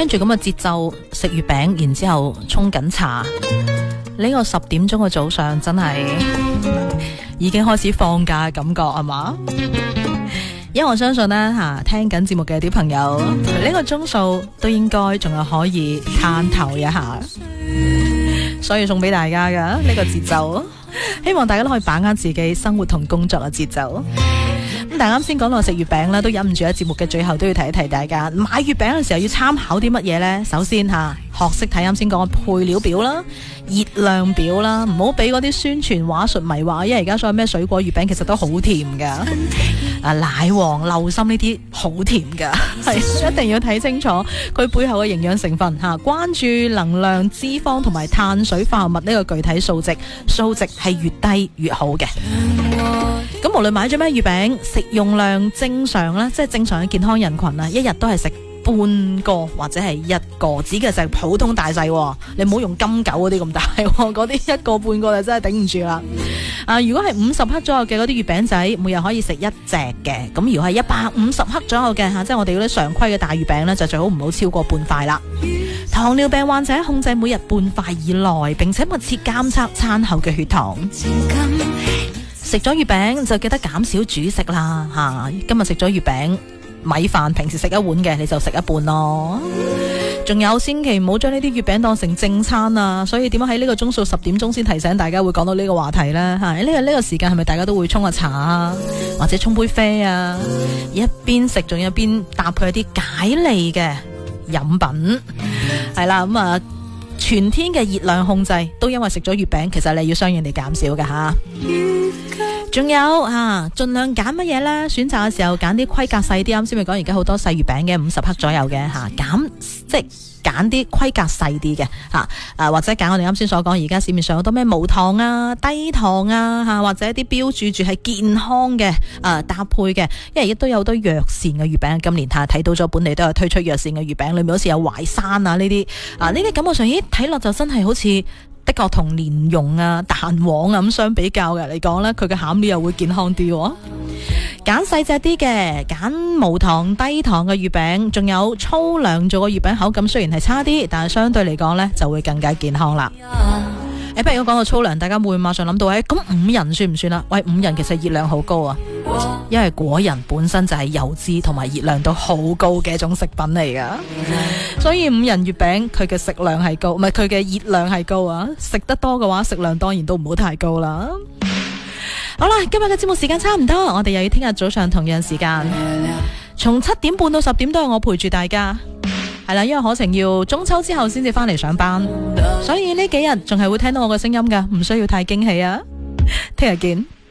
聽住咁嘅節奏食月餅，然之後沖緊茶，呢個10點鐘嘅早上真係已經開始放假嘅感覺係嘛？因為我相信呢，聽緊節目嘅啲朋友，呢個鐘數都應該仲係可以攤頭一下，所以送俾大家嘅呢個節奏，希望大家都可以把握自己生活同工作嘅節奏。咁但係啱先講到食月餅啦，都忍唔住喺節目嘅最後都要提一提大家，買月餅嘅時候要參考啲乜嘢呢？首先學識睇啱先講嘅配料表啦、熱量表啦，唔好俾嗰啲宣傳話術迷惑，因為而家所有咩水果月餅其實都好甜噶，奶黃、流心呢啲好甜噶，係一定要睇清楚佢背後嘅營養成分關注能量、脂肪同埋碳水化合物呢個具體數值係越低越好嘅。咁無論買咗咩月餅，食用量正常啦，即係正常嘅健康人群啊，一日都係食半個或者係一個，指嘅就係普通大細，你唔好用金九嗰啲咁大，嗰啲一個半個就真係頂唔住啦。如果係50克左右嘅嗰啲月餅仔，每日可以食一隻嘅。咁如果係150克左右嘅即係我哋嗰啲常規嘅大月餅呢，就最好唔好超過半塊啦。糖尿病患者控制每日半塊以內，並且密切監測餐後嘅血糖。食咗月餅就記得減少主食啦今日食咗月餅米飯，平時食一碗嘅你就食一半咯。仲有千祈唔好將呢啲月餅當成正餐啊！所以點解喺呢個鐘數10點鐘先提醒大家會講到呢個話題呢？呢個時間係咪大家都會沖下茶啊，或者沖杯啡啊？一邊食仲一邊搭配一啲解膩嘅飲品，係啦咁全天嘅熱量控制都因為食咗月餅，其實你要相應地減少㗎仲有盡量揀乜嘢呢？選擇嘅時候揀啲規格細啲，啱先咪講而家好多細月餅嘅50克左右嘅即係揀啲規格細啲嘅或者揀我哋啱先所講而家市面上好多咩無糖啊、低糖啊或者一啲標註住係健康嘅搭配嘅，因為亦都有好多藥膳嘅月餅。今年睇到咗本地都有推出藥膳嘅月餅，裏面好似有淮山呢啲呢啲感覺上睇落就真係好似的確同蓮蓉蛋黃咁相比較嘅嚟講呢，佢嘅餡料又會健康啲喎。揀細隻啲嘅，揀無糖低糖嘅月餅，仲有粗糧做嘅月餅，口感雖然係差啲，但係相對嚟講呢就會更加健康啦。不如果講到粗糧，大家會馬上諗到咁5仁算唔算啊？喂，5仁其實熱量好高啊，因為果仁本身就係油脂同埋熱量都好高嘅一種食品嚟噶，所以5仁月餅佢嘅食量係高，唔係佢嘅熱量係高啊。食得多嘅話，食量當然都唔好太高啦。好啦，今日嘅節目時間差唔多，我哋又要聽日早上同樣時間，從7點半到10點都係我陪住大家。係啦，因為可晴要中秋之後先至翻嚟上班，所以呢幾日仲係會聽到我嘅聲音噶，唔需要太驚喜啊。聽日見。